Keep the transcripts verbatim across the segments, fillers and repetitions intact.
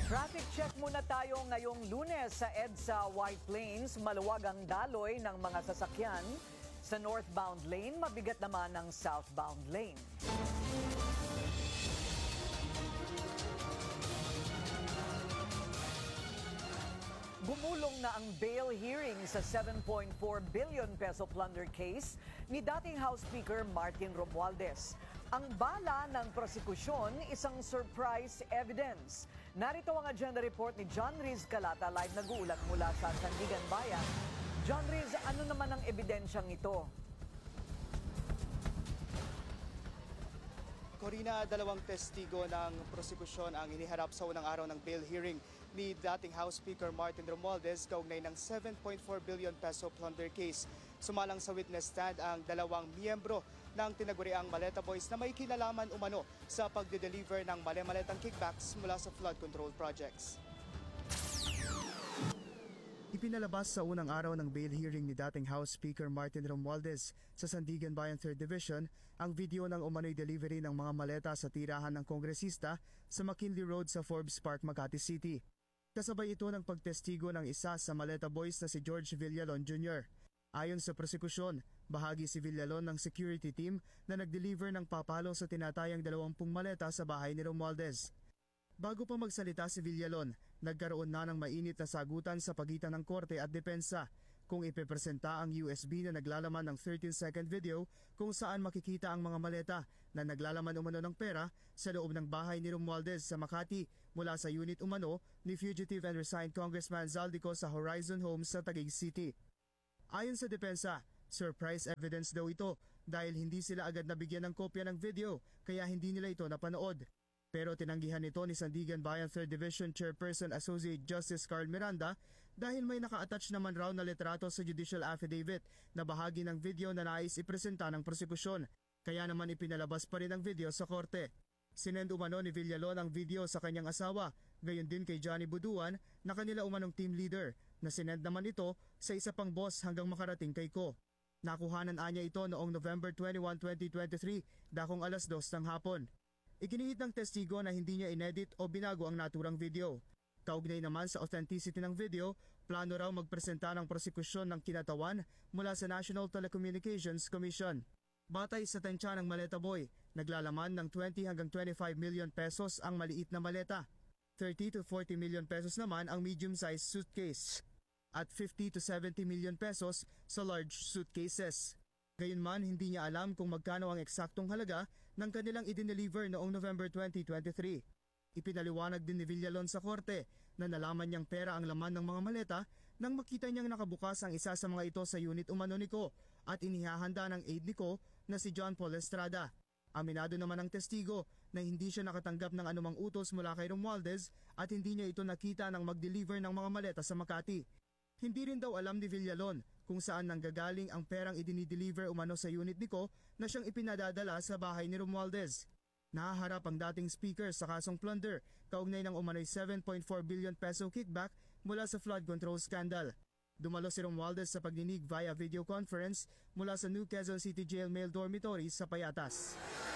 Traffic check muna tayo ngayong Lunes sa EDSA White Plains. Maluwag ang daloy ng mga sasakyan. Sa northbound lane, mabigat naman ang southbound lane. Gumulong na ang bail hearing sa seven point four billion peso plunder case ni dating House Speaker Martin Romualdez. Ang bala ng prosekusyon, isang surprise evidence. Narito ang agenda report ni John Riz Calata, live nag-uulat mula sa Sandigan Bayan. John Riz, ano naman ang ebidensyang ito? Corina, dalawang testigo ng prosekusyon ang iniharap sa unang araw ng bail hearing ni dating House Speaker Martin Romualdez kaugnay ng seven point four billion peso plunder case. Sumalang sa witness stand ang dalawang miyembro ng tinaguriang Maleta Boys na may kinalaman umano sa pagde-deliver ng mali-maletang kickbacks mula sa flood control projects. Ipinalabas sa unang araw ng bail hearing ni dating House Speaker Martin Romualdez sa Sandigan Bayan third Division ang video ng umano'y delivery ng mga maleta sa tirahan ng kongresista sa McKinley Road sa Forbes Park, Makati City. Kasabay ito ng pagtestigo ng isa sa Maleta Boys na si George Villalon Junior Ayon sa prosekusyon, bahagi si Villalon ng security team na nag-deliver ng papalo sa tinatayang dalawampung maleta sa bahay ni Romualdez. Bago pa magsalita si Villalon, nagkaroon na ng mainit na sagutan sa pagitan ng korte at depensa kung ipepresenta ang U S B na naglalaman ng thirteen second video kung saan makikita ang mga maleta na naglalaman umano ng pera sa loob ng bahay ni Romualdez sa Makati mula sa unit umano ni fugitive and resigned Congressman Zaldico sa Horizon Homes sa Taguig City. Ayon sa depensa, surprise evidence daw ito dahil hindi sila agad nabigyan ng kopya ng video kaya hindi nila ito napanood. Pero tinanggihan ito ni Sandigan Bayan third Division Chairperson Associate Justice Carl Miranda dahil may naka-attach naman raw na litrato sa judicial affidavit na bahagi ng video na nais ipresenta ng prosekusyon. Kaya naman ipinalabas pa rin ang video sa korte. Sinend umano ni Villalon ang video sa kanyang asawa, gayon din kay Johnny Buduan na kanila umanong team leader na sinend naman ito sa isa pang boss hanggang makarating kay Ko. Nakuhanan anya ito noong November twenty-first, twenty twenty-three, dakong alas dos ng hapon. Iginihit ng testigo na hindi niya inedit o binago ang naturang video. Kaugnay naman sa authenticity ng video, plano raw magpresenta ng prosekusyon ng kinatawan mula sa National Telecommunications Commission. Batay sa tansya ng Maleta Boy, naglalaman ng twenty hanggang twenty-five million pesos ang maliit na maleta. thirty to forty million pesos naman ang medium-sized suitcase. At fifty to seventy million pesos sa large suitcases. Gayunman, hindi niya alam kung magkano ang eksaktong halaga ng kanilang idineliver noong November twenty twenty-three. Ipinaliwanag din ni Villalon sa korte na nalaman niyang pera ang laman ng mga maleta nang makita niyang nakabukas ang isa sa mga ito sa unit umano ni Ko at inihahanda ng aide ni Ko na si John Paul Estrada. Aminado naman ang testigo na hindi siya nakatanggap ng anumang utos mula kay Romualdez at hindi niya ito nakita nang mag-deliver ng mga maleta sa Makati. Hindi rin daw alam ni Villalon kung saan nanggagaling ang perang idinideliver umano sa unit ni Ko na siyang ipinadadala sa bahay ni Romualdez. Nahaharap ang dating speaker sa kasong plunder kaugnay ng umano'y seven point four billion peso kickback mula sa flood control scandal. Dumalo si Romualdez sa pagdinig via video conference mula sa New Quezon City Jail Male Dormitory sa Payatas.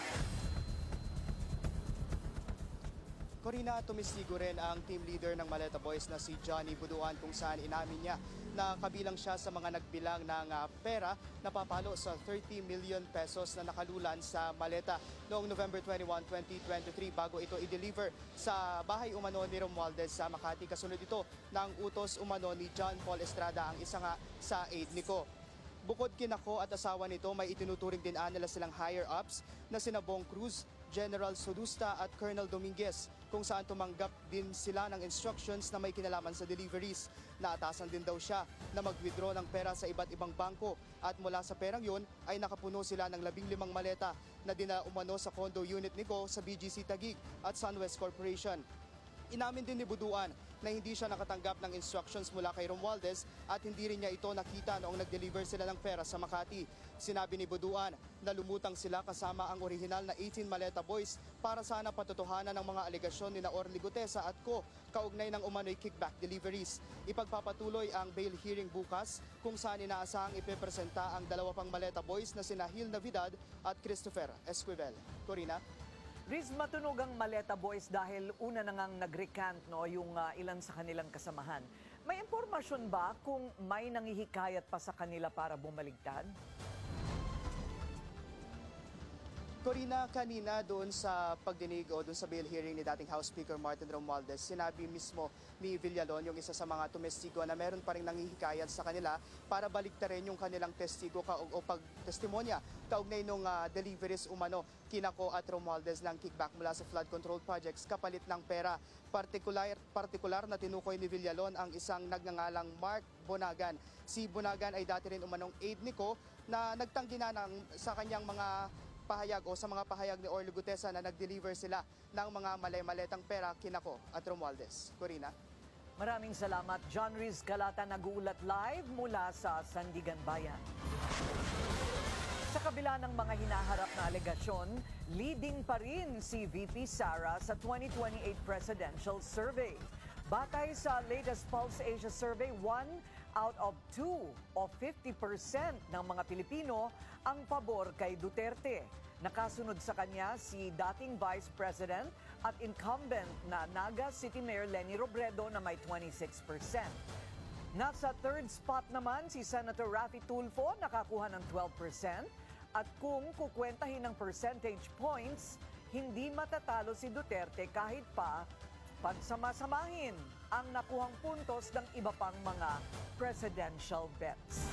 Corina, tumestigo rin ang team leader ng Maleta Boys na si Johnny Buduan kung saan inamin niya na kabilang siya sa mga nagbilang ng uh, pera na papalo sa thirty million pesos na nakalulan sa maleta noong November twenty-first, twenty twenty-three bago ito i-deliver sa bahay umano ni Romualdez sa Makati. Kasunod ito ng utos umano ni John Paul Estrada, ang isa nga sa aide ni Ko. Bukod kina Ko at asawa nito, may itinuturing din nila silang higher-ups na sina Bong Cruz, General Sodusta at Colonel Dominguez kung saan tumanggap din sila ng instructions na may kinalaman sa deliveries. Naatasan din daw siya na mag-withdraw ng pera sa iba't ibang bangko at mula sa perang yun ay nakapuno sila ng labing limang maleta na dinaumano sa condo unit ni Ko sa B G C Taguig at Sunwest Corporation. Inamin din ni Buduan na hindi siya nakatanggap ng instructions mula kay Romualdez at hindi rin niya ito nakita noong nag-deliver sila ng pera sa Makati. Sinabi ni Buduan na lumutang sila kasama ang orihinal na eighteen Maleta Boys para sana patutuhanan ng mga alegasyon ni na Orly Gutesa at Ko kaugnay ng umano'y kickback deliveries. Ipagpapatuloy ang bail hearing bukas kung saan inaasahang ipepresenta ang dalawa pang Maleta Boys na sina Hil Navidad at Christopher Esquivel. Corina? Riz, matunog ang Maleta Boys dahil una na ngang nag-recant no, yung ah, ilan sa kanilang kasamahan. May impormasyon ba kung may nangihikayat pa sa kanila para bumaligtad? Corina, kanina doon sa pagdinig o doon sa bail hearing ni dating House Speaker Martin Romualdez, sinabi mismo ni Villalon, yung isa sa mga tumestigo, na meron pa rin nangihikayat sa kanila para baliktarin yung kanilang testigo ka, o, o pagtestimonya kaugnay nung uh, deliveries umano Kinako at Romualdez ng kickback mula sa flood control projects kapalit ng pera. Partikular, partikular na tinukoy ni Villalon ang isang nagngangalang Mark Bonagan. Si Bonagan ay dati rin umanong aide ni Ko na nagtanggi na ng, sa kanyang mga pahayag o sa mga pahayag ni Orly Gutesa na nag-deliver sila ng mga malay-maletang pera Kinako at Romualdez. Corina? Maraming salamat. John Riz Calata nag-uulat live mula sa Sandigan Bayan. Sa kabila ng mga hinaharap na alegasyon, leading pa rin si V P Sara sa twenty twenty-eight Presidential Survey. Batay sa latest Pulse Asia Survey, one out of two o fifty percent ng mga Pilipino ang pabor kay Duterte. Nakasunod sa kanya si dating Vice President at incumbent na Naga City Mayor Leni Robredo na may twenty-six percent. Nasa third spot naman si Senator Raffy Tulfo, nakakuha ng twelve percent. At kung kukwentahin ng percentage points, hindi matatalo si Duterte kahit pa pagsamasamahin ang nakuhang puntos ng iba pang mga presidential bets.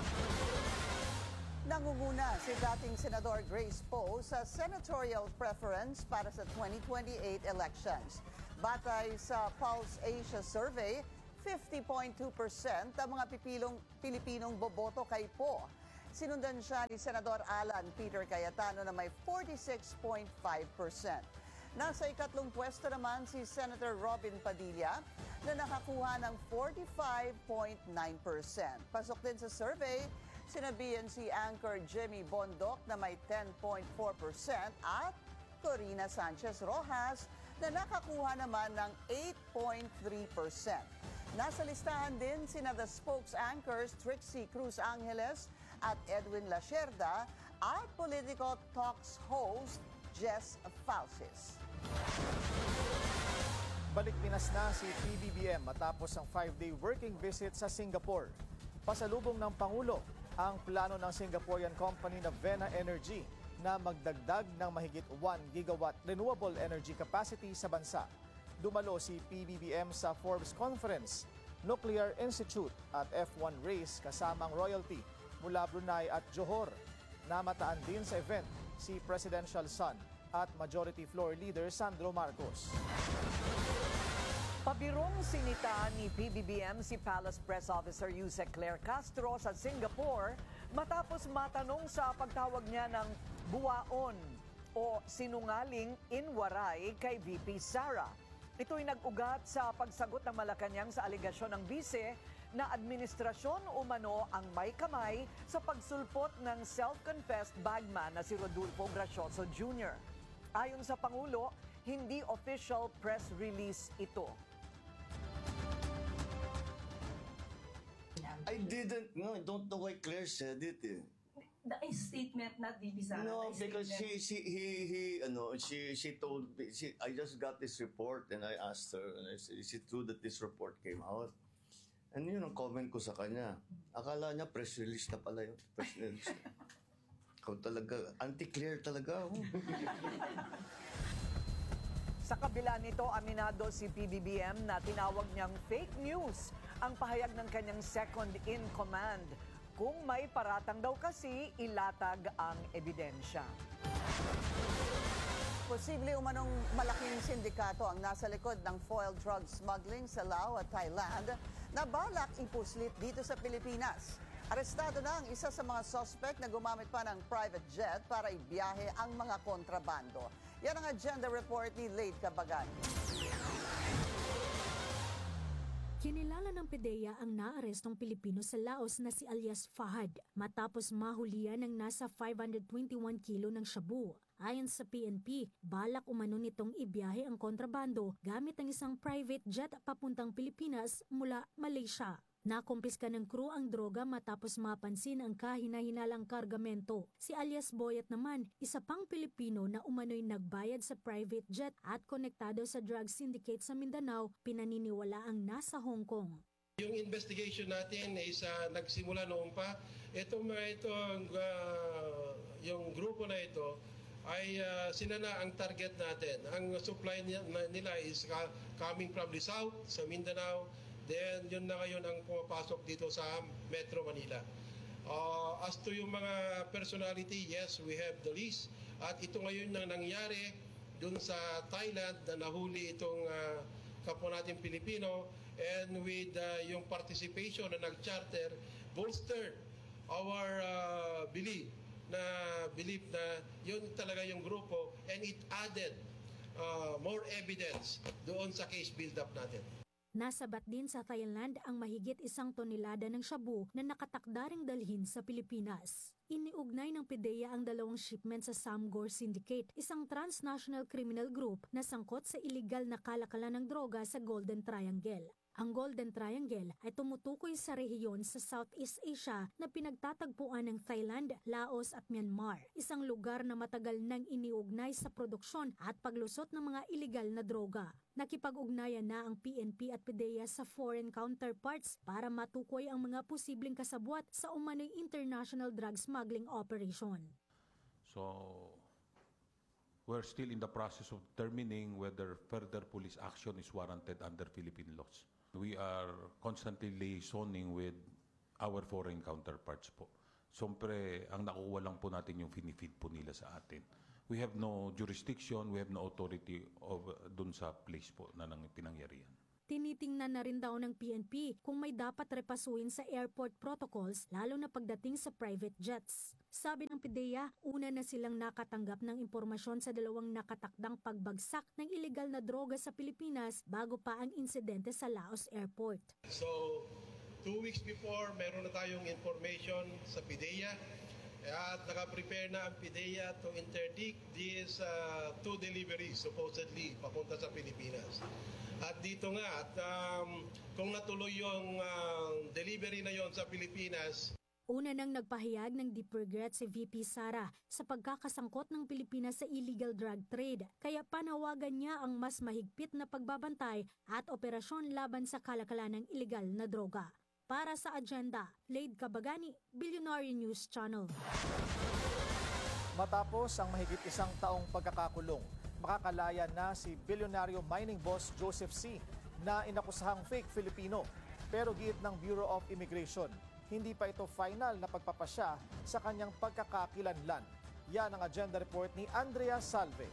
Nangunguna si dating Senador Grace Poe sa senatorial preference para sa twenty twenty-eight elections. Batay sa Pulse Asia Survey, fifty point two percent ang mga pipilong Pilipinong boboto kay Poe. Sinundan siya ni Senador Alan Peter Cayetano na may forty-six point five percent. Nasa ikatlong pwesto naman si Senator Robin Padilla na nakakuha ng forty-five point nine percent. Pasok din sa survey, sina B N C anchor Jimmy Bondoc na may ten point four percent at Corina Sanchez Rojas na nakakuha naman ng eight point three percent. Nasa listahan din sina the spokes anchors Trixie Cruz Angeles at Edwin Lacerda at Political Talks host Jess Falsis. Balik Pinas na si P B B M matapos ang five-day working visit sa Singapore. Pasalubong ng Pangulo ang plano ng Singaporean company na Vena Energy na magdagdag ng mahigit one gigawatt renewable energy capacity sa bansa. Dumalo si P B B M sa Forbes Conference, Nuclear Institute at F one race kasamang royalty mula Brunei at Johor. Namataan din sa event si Presidential Son at Majority Floor Leader Sandro Marcos. Pabirong sinita ni P B B M si Palace Press Officer Yusek Claire Castro sa Singapore matapos matanong sa pagtawag niya ng buwaon o sinungaling inwaray kay V P Sara. Ito'y nag-ugat sa pagsagot ng Malacanang sa alegasyon ng bise na administrasyon umano ang may kamay sa pagsulpot ng self-confessed bagman na si Rodolfo Gracioso Junior Ayon sa Pangulo, hindi official press release ito. I didn't know. I don't know why Claire said it. Eh. The a statement, not V P Sara. No, a because statement. she, she, he, he, ano, she, she told me, she, I just got this report and I asked her, and I said, is it true that this report came out? And yun ang comment ko sa kanya. Akala niya press release na pala yun. Press release. Ikaw talaga, anti-Claire talaga. Oh. Sa kabila nito, aminado si P B B M na tinawag niyang fake news ang pahayag ng kanyang second in command. Kung may paratang daw kasi, ilatag ang ebidensya. Posible umanong malaking sindikato ang nasa likod ng foil drug smuggling sa Laos at Thailand na balak ipuslit dito sa Pilipinas. Arestado na ang isa sa mga suspect na gumamit pa ng private jet para ibiyahe ang mga kontrabando. Yan ang agenda report ni Lade Cabagan. Kinilala ng PDEA ang naarestong Pilipino sa Laos na si alias Fahad matapos mahulihan ng nasa five hundred twenty-one kilo ng shabu. Ayon sa P N P, balak umano nitong ibiyahe ang kontrabando gamit ang isang private jet papuntang Pilipinas mula Malaysia. Nakumpiska ng crew ang droga matapos mapansin ang kahina-hinalang kargamento. Si alias Boyet naman, isa pang Pilipino na umano'y nagbayad sa private jet at konektado sa drug syndicate sa Mindanao, pinaniniwala ang nasa Hong Kong. Yung investigation natin is uh, nagsimula noon pa. Itong mga ito, uh, yung grupo na ito, ay uh, sila na ang target natin. Ang supply nila is coming from the south, sa Mindanao. Then yun na ngayon ang pumapasok dito sa Metro Manila. Uh, as to yung mga personality, yes, we have the list. At ito ngayon na nangyari dun sa Thailand na nahuli itong uh, kapwa natin Pilipino, and with uh, yung participation na nag-charter, bolstered our uh, belief na belief na yun talaga yung grupo, and it added uh, more evidence doon sa case build-up natin. Nasabat din sa Thailand ang mahigit isang tonelada ng shabu na nakatakdaring dalhin sa Pilipinas. Iniugnay ng PIDEA ang dalawang shipment sa Samgor Syndicate, isang transnational criminal group na sangkot sa iligal na kalakalan ng droga sa Golden Triangle. Ang Golden Triangle ay tumutukoy sa rehiyon sa Southeast Asia na pinagtatagpuan ng Thailand, Laos at Myanmar, isang lugar na matagal nang iniugnay sa produksyon at paglusot ng mga iligal na droga. Nakipag-ugnayan na ang P N P at PIDEA sa foreign counterparts para matukoy ang mga posibleng kasabwat sa umano'y international drug smuggling operation. So, we're still in the process of determining whether further police action is warranted under Philippine laws. We are constantly liaisoning with our foreign counterparts po. Siyempre, ang nakuha lang po natin yung finifeed po nila sa atin. We have no jurisdiction, we have no authority of dun sa place po na nang pinangyarihan. Tinitingnan na rin daw ng P N P kung may dapat repasuin sa airport protocols, lalo na pagdating sa private jets. Sabi ng PIDEA, una na silang nakatanggap ng impormasyon sa dalawang nakatakdang pagbagsak ng iligal na droga sa Pilipinas bago pa ang insidente sa Laos Airport. So, two weeks before, meron na tayong information sa PIDEA at naka-prepare na ang PIDEA to interdict these uh, two deliveries supposedly papunta sa Pilipinas. At dito nga, at um, kung natuloy yung uh, delivery na yon sa Pilipinas. Una nang nagpahayag ng deep regret si V P Sara sa pagkakasangkot ng Pilipinas sa illegal drug trade, kaya panawagan niya ang mas mahigpit na pagbabantay at operasyon laban sa kalakalan ng illegal na droga. Para sa Agenda, Laid Kabagani, Billionaire News Channel. Matapos ang mahigit isang taong pagkakakulong, makakalaya na si bilyonaryo mining boss Joseph C. na inakusahang fake Filipino. Pero giit ng Bureau of Immigration, hindi pa ito final na pagpapasya sa kanyang pagkakakilanlan. Yan ang agenda report ni Andrea Salve.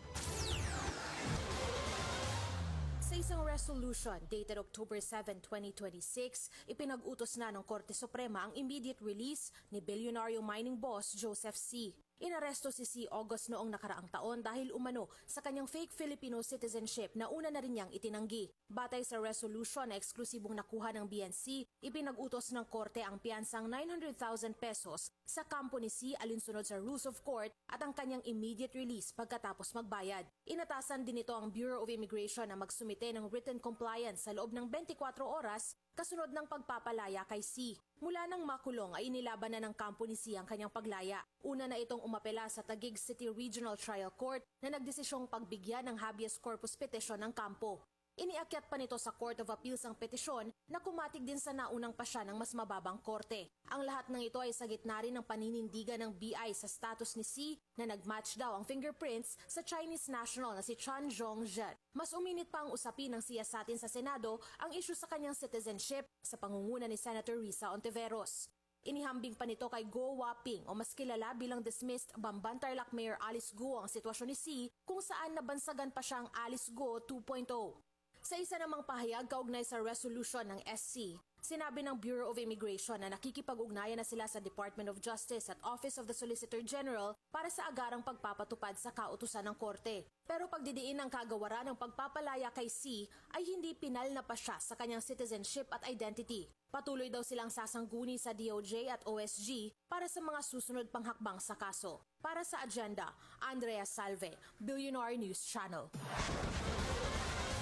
Sa isang resolution dated October seventh, twenty twenty-six, ipinag-utos na ng Korte Suprema ang immediate release ni bilyonaryo mining boss Joseph C. Inaresto si C. August noong nakaraang taon dahil umano sa kanyang fake Filipino citizenship na una na rin niyang itinanggi. Batay sa resolution na eksklusibong nakuha ng B N C, ipinag-utos ng korte ang piyansang nine hundred thousand pesos sa kampo ni C alinsunod sa rules of court at ang kanyang immediate release pagkatapos magbayad. Inatasan din ito ang Bureau of Immigration na magsumite ng written compliance sa loob ng twenty-four oras kasunod ng pagpapalaya kay C. Mula nang makulong ay inilaban na ng kampo ni C ang kanyang paglaya. Una na itong umapela sa Taguig City Regional Trial Court na nagdesisyong pagbigyan ng habeas corpus petition ng kampo. Iniakyat pa nito sa Court of Appeals ang petisyon na kumatig din sa naunang pasya ng mas mababang korte. Ang lahat ng ito ay sa gitna rin ng paninindigan ng B I sa status ni C na nagmatch daw ang fingerprints sa Chinese national na si Chan Zhongzhen. Mas uminit pa ang usapin ng siyasatin sa Senado ang issue sa kanyang citizenship sa pangunguna ni Senator Risa Ontiveros. Inihambing pa nito kay Go Waping o mas kilala bilang dismissed Bamban Tarlac Mayor Alice Go ang sitwasyon ni C kung saan nabansagan pa siyang Alice Go two point oh. Sa isa namang pahayag kaugnay sa resolution ng S C, sinabi ng Bureau of Immigration na nakikipag-ugnayan na sila sa Department of Justice at Office of the Solicitor General para sa agarang pagpapatupad sa kautusan ng korte. Pero pagdidiin ng kagawaran ng pagpapalaya kay C ay hindi pinal na pa siya sa kanyang citizenship at identity. Patuloy daw silang sasangguni sa D O J at O S G para sa mga susunod pang hakbang sa kaso. Para sa Agenda, Andrea Salve, Billionaire News Channel.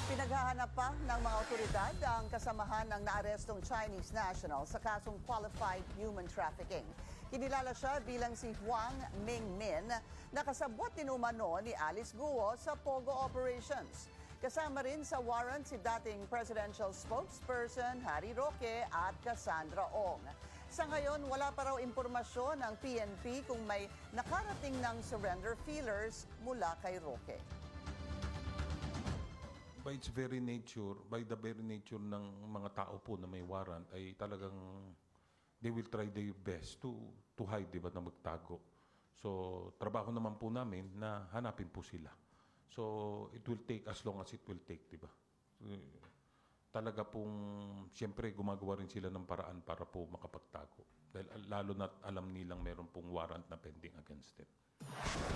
Pinaghahanap pa ng mga otoridad ang kasamahan ng naarestong Chinese national sa kasong qualified human trafficking. Kinilala siya bilang si Huang Mingmin na kasabwat din umano ni Alice Guo sa Pogo operations. Kasama rin sa warrant si dating presidential spokesperson Harry Roque at Cassandra Ong. Sa ngayon, wala pa raw impormasyon ng P N P kung may nakarating ng surrender feelers mula kay Roque. By its very nature, by the very nature ng mga tao po na may warrant ay talagang they will try their best to to hide, di ba, na magtago. So, trabaho naman po namin na hanapin po sila. So, it will take as long as it will take, di ba? Eh, Talaga pong, siyempre, gumagawa rin sila ng paraan para po makapagtago. Dahil lalo na alam nilang meron pong warrant na pending against them.